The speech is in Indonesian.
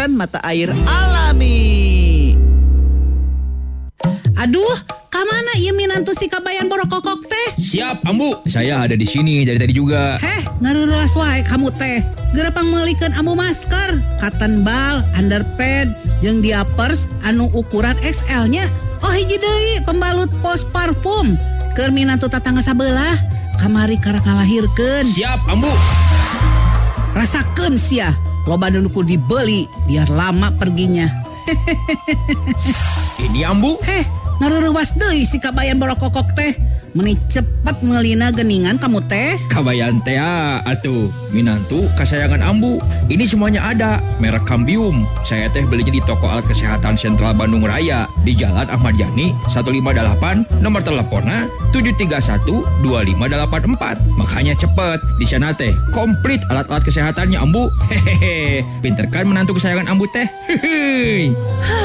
tetesan mata air alami. Aduh, kamana ieu minantu si kabayan borokokok teh? Siap, Ambu. Saya ada di sini dari tadi juga. Heh, ngareureus wae kamu teh. Gerepang meulikeun ambu masker, cotton ball, underpad, jeung diapers anu ukuran XL-nya. Oh hiji deui pembalut pos parfum. Keur minantu tatangga sabelah, kamari karek ngalahirkeun. Siap, Ambu. Rasakeun sia, loba nu kudu dibeli biar lama perginya. Ini, Ambu. Heh, nareurewas deui si kabayan borokokok teh. Meni cepet meulina geningan kamu teh. Kabayan teh atuh. Minantu kasayangan Ambu. Ini semuanya ada. Merek Cambium. Saya teh belinya di toko alat kesehatan Sentral Bandung Raya. Di Jalan Ahmad Yani 158. Nomor teleponnya 731-2584. Makanya cepet. Di sana teh komplit alat-alat kesehatannya Ambu. Hehehe. Pinter kan menantu kesayangan Ambu teh. Hehehe.